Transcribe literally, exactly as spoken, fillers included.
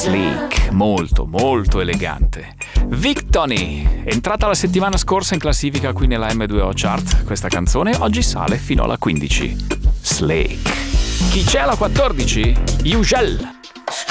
Sleek, molto molto elegante. Victony, entrata la settimana scorsa in classifica qui nella M due O Chart, questa canzone oggi sale fino alla quindici. Sleek. Chi c'è alla quattordici? Ugel.